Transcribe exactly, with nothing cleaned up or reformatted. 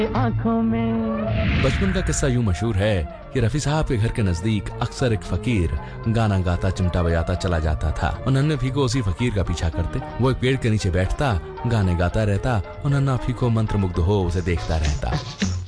आंखों में। बचपन का किस्सा यूं मशहूर है कि रफी साहब के घर के नजदीक अक्सर एक फकीर गाना गाता चिमटा बजाता चला जाता था और नन्हे फीको उसी फकीर का पीछा करते। वो एक पेड़ के नीचे बैठता, गाने गाता रहता और नन्हा फीको मंत्रमुग्ध हो उसे देखता रहता।